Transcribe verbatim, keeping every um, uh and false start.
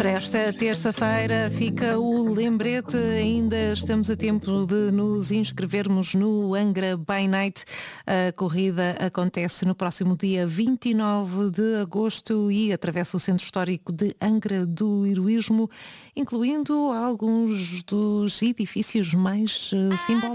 Para esta terça-feira fica o lembrete, ainda estamos a tempo de nos inscrevermos no Angra by Night. A corrida acontece no próximo dia vinte e nove de agosto e atravessa o centro histórico de Angra do Heroísmo, incluindo alguns dos edifícios mais uh, simbólicos.